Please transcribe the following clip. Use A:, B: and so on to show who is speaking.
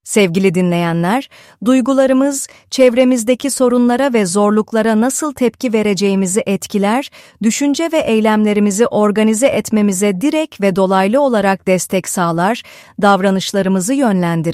A: Sevgili dinleyenler, duygularımız, çevremizdeki sorunlara ve zorluklara nasıl tepki vereceğimizi etkiler, düşünce ve eylemlerimizi organize etmemize direkt ve dolaylı olarak destek sağlar, davranışlarımızı yönlendirir.